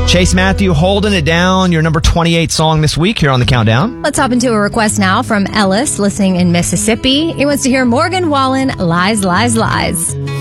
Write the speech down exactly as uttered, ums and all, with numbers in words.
Chase Matthew holding it down, your number twenty-eight song this week here on the Countdown. Let's hop into a request now from Ellis, listening in Mississippi. He wants to hear Morgan Wallen, Lies, Lies, Lies.